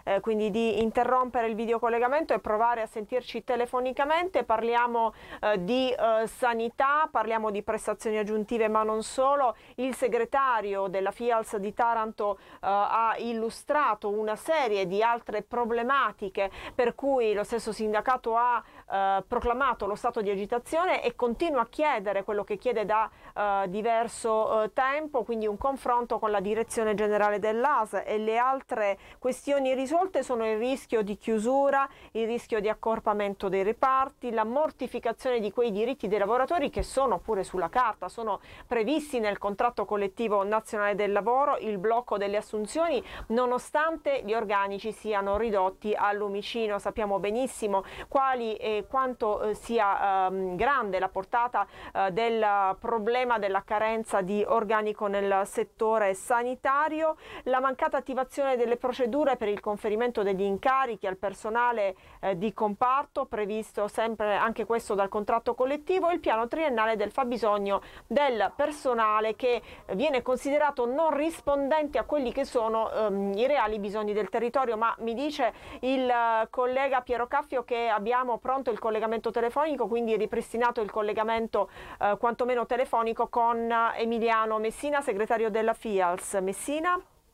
quindi di interrompere il videocollegamento e provare a sentirci telefonicamente. Parliamo di sanità, parliamo di prestazioni aggiuntive, ma non solo. Il segretario della FIALS di Taranto ha illustrato una serie di altre problematiche per cui lo stesso sindacato ha proclamato lo stato di agitazione e continua a chiedere quello che chiede da diverso tempo, quindi un confronto con la direzione generale dell'AS. E le altre questioni risolte sono il rischio di chiusura, il rischio di accorpamento dei reparti, la mortificazione di quei diritti dei lavoratori che sono pure sulla carta, sono previsti nel contratto collettivo nazionale del lavoro, il blocco delle assunzioni nonostante gli organici siano ridotti al lumicino. Sappiamo benissimo quali e quanto sia grande la portata del problema della carenza di organico nel settore sanitario, la mancata attivazione delle procedure per il conferimento degli incarichi al personale di comparto, previsto sempre anche questo dal contratto collettivo, e il piano triennale del fabbisogno del personale che viene considerato non rispondente a quelli che sono i reali bisogni del territorio. Ma mi dice il collega Piero Caffio che abbiamo pronto il collegamento telefonico, quindi ripristinato il collegamento quantomeno telefonico con Emiliano Messina, segretario della FIALS. Messina?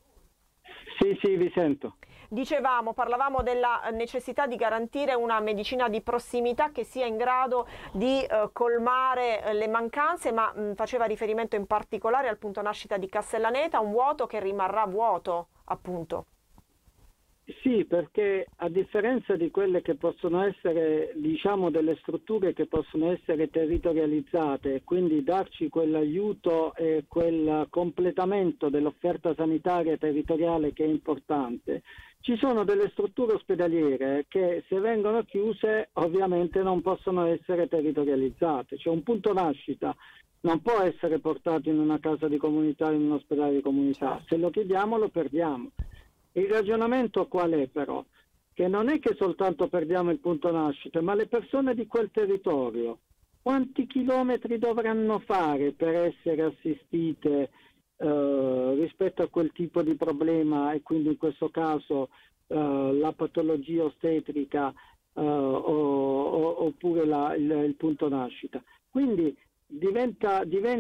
Sì, vi sento. Parlavamo della necessità di garantire una medicina di prossimità che sia in grado di colmare le mancanze, ma faceva riferimento in particolare al punto nascita di Castellaneta, un vuoto che rimarrà vuoto, appunto. Sì, perché a differenza di quelle che possono essere, diciamo, delle strutture che possono essere territorializzate e quindi darci quell'aiuto e quel completamento dell'offerta sanitaria territoriale che è importante, ci sono delle strutture ospedaliere che se vengono chiuse ovviamente non possono essere territorializzate. Cioè un punto nascita non può essere portato in una casa di comunità, in un ospedale di comunità. Se lo chiediamo lo perdiamo. Il ragionamento qual è però? Che non è che soltanto perdiamo il punto nascita, ma le persone di quel territorio, quanti chilometri dovranno fare per essere assistite rispetto a quel tipo di problema, e quindi in questo caso la patologia ostetrica oppure il punto nascita. Quindi diventa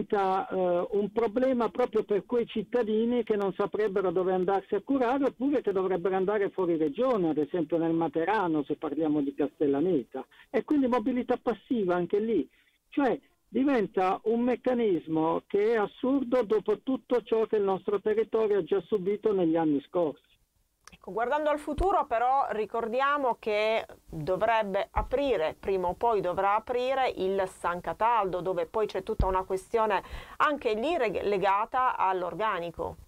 un problema proprio per quei cittadini che non saprebbero dove andarsi a curare, oppure che dovrebbero andare fuori regione, ad esempio nel Materano, se parliamo di Castellaneta, e quindi mobilità passiva anche lì. Cioè diventa un meccanismo che è assurdo dopo tutto ciò che il nostro territorio ha già subito negli anni scorsi. Guardando al futuro però ricordiamo che dovrebbe aprire, prima o poi dovrà aprire il San Cataldo, dove poi c'è tutta una questione anche lì legata all'organico.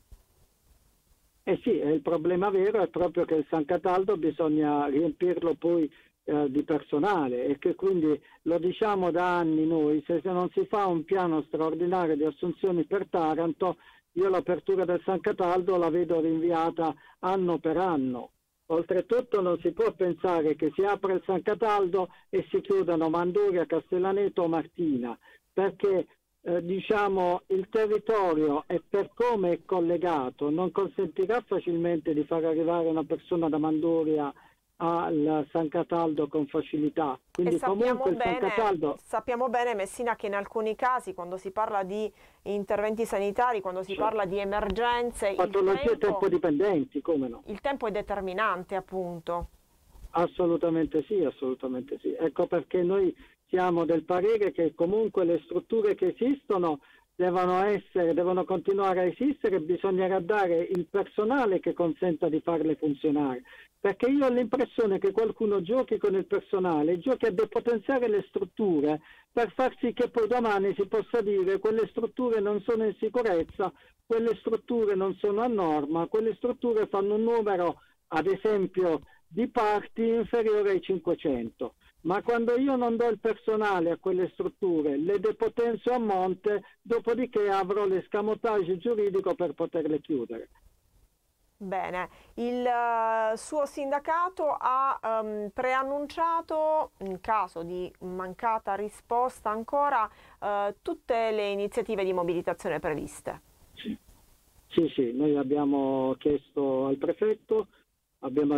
Sì, il problema vero è proprio che il San Cataldo bisogna riempirlo poi di personale, e che quindi lo diciamo da anni noi, se non si fa un piano straordinario di assunzioni per Taranto, io l'apertura del San Cataldo la vedo rinviata anno per anno. Oltretutto non si può pensare che si apra il San Cataldo e si chiudano Manduria, Castellaneto o Martina, perché diciamo il territorio e per come è collegato non consentirà facilmente di far arrivare una persona da Manduria al San Cataldo con facilità. Quindi e comunque il San Cataldo... sappiamo bene, Messina, che in alcuni casi, quando si parla di interventi sanitari, quando si parla di emergenze, patologie tempo-dipendenti, come no? Il tempo è determinante, appunto. Assolutamente sì, assolutamente sì. Ecco perché noi siamo del parere che comunque le strutture che esistono devono continuare a esistere, bisognerà dare il personale che consenta di farle funzionare, perché io ho l'impressione che qualcuno giochi con il personale, giochi a depotenziare le strutture per far sì che poi domani si possa dire quelle strutture non sono in sicurezza, quelle strutture non sono a norma, quelle strutture fanno un numero, ad esempio, di parti inferiore ai 500. Ma quando io non do il personale a quelle strutture, le depotenzio a monte, dopodiché avrò l'escamotage giuridico per poterle chiudere. Bene, il suo sindacato ha preannunciato, in caso di mancata risposta ancora, tutte le iniziative di mobilitazione previste. Sì, noi abbiamo chiesto al prefetto, abbiamo